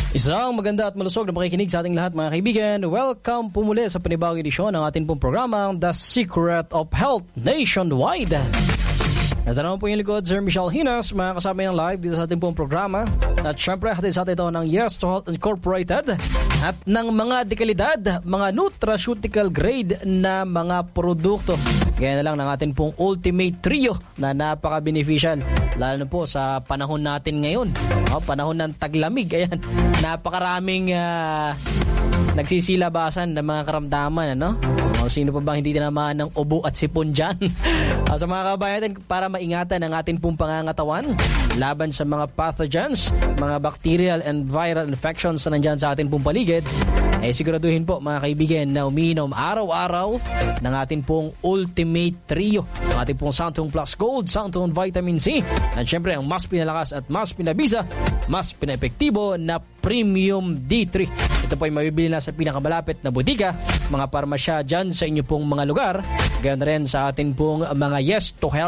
Isang maganda at malusog na pakikinig sa ating lahat mga kaibigan. Welcome po muli sa panibagong edisyon ng ating pong programang The Secret of Health Nationwide. Ito naman po yung likod, Sir Michelle Hinas, mga kasama yung live dito sa ating pong programa. At syempre, hatid sa atin ito ng Yes to Health Incorporated at ng mga dekalidad, mga nutraceutical grade na mga produkto. Kaya na lang ng ating pong Ultimate Trio na napaka-beneficial. Lalo na po sa panahon natin ngayon. Panahon ng taglamig. Ayan, napakaraming nagsisilabasan ng mga karamdaman. Sino pa bang hindi tinamaan ng ubo at sipon dyan? Sa mga kabayan natin, para maingatan ang ating pong pangangatawan laban sa mga pathogens, mga bacterial and viral infections na nandyan sa ating pong paligid, siguraduhin po mga kaibigan na umiinom araw-araw ng ating pong Ultimate Trio, ang ating pong Santung Plus Gold, Santung Vitamin C, at syempre ang mas pinalakas at mas pinabisa, mas pinaepektibo na Premium D3. Ito po ay mabibili na sa pinakamalapit na butika, mga parmasya dyan sa inyo pong mga lugar, gayon rin sa ating pong mga Yes to Health